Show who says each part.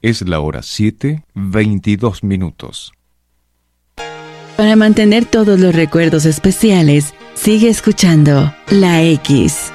Speaker 1: Es la hora 7:22.
Speaker 2: Para mantener todos los recuerdos especiales, sigue escuchando La X.